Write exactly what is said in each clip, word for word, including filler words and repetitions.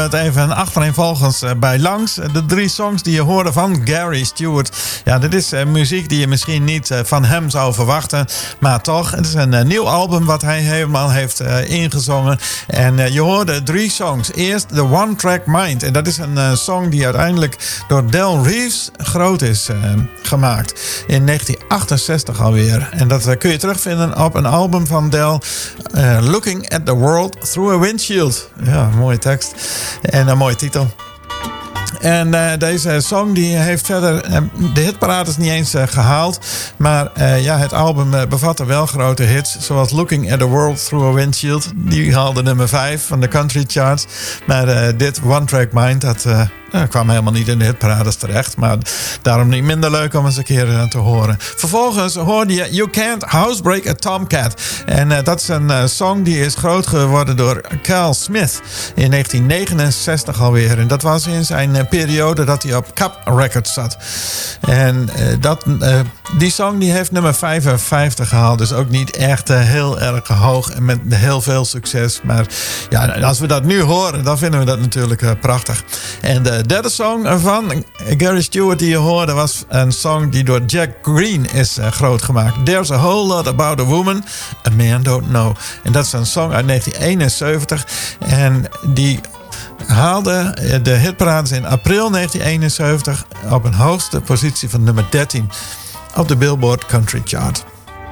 Het even achtereenvolgens bij langs. De drie songs die je hoorde van Gary Stewart. Ja, dit is uh, muziek die je misschien niet uh, van hem zou verwachten. Maar toch, het is een uh, nieuw album wat hij helemaal heeft uh, ingezongen. En uh, je hoorde drie songs. Eerst The One Track Mind. En dat is een uh, song die uiteindelijk door Del Reeves groot is uh, gemaakt. In negentien achtenzestig alweer. En dat uh, kun je terugvinden op een album van Del. Uh, Looking at the World Through a Windshield. Ja, mooie tekst. En een mooie titel. En uh, deze song die heeft verder uh, de hitparades niet eens uh, gehaald. Maar uh, ja, het album uh, bevatte wel grote hits. Zoals Looking at the World Through a Windshield. Die haalde nummer vijf van de country charts. Maar uh, dit One Track Mind, dat uh, uh, kwam helemaal niet in de hitparades terecht. Maar daarom niet minder leuk om eens een keer uh, te horen. Vervolgens hoorde je You Can't Housebreak a Tomcat. En uh, dat is een uh, song die is groot geworden door Cal Smith. In negentien negenenzestig alweer. En dat was in zijn uh, periode dat hij op Cap Records zat. En uh, dat, uh, die song die heeft nummer vijfenvijftig gehaald. Dus ook niet echt uh, heel erg hoog en met heel veel succes. Maar ja, als we dat nu horen, dan vinden we dat natuurlijk uh, prachtig. En de derde song van Gary Stewart die je hoorde was een song die door Jack Green is uh, groot gemaakt. There's a Whole Lot About a Woman a Man Don't Know. En dat is een song uit negentien eenenzeventig. En die haalde de hitparades in april negentien eenenzeventig op een hoogste positie van nummer dertien op de Billboard Country Chart.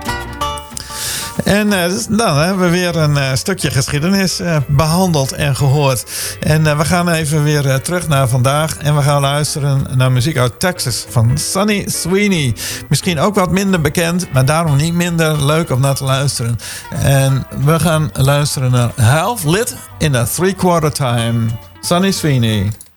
En uh, dan hebben we weer een uh, stukje geschiedenis uh, behandeld en gehoord. En uh, we gaan even weer uh, terug naar vandaag. En we gaan luisteren naar muziek uit Texas van Sonny Sweeney. Misschien ook wat minder bekend, maar daarom niet minder leuk om naar te luisteren. En we gaan luisteren naar Half Lit in a Three Quarter Time. Sonny Sweeney.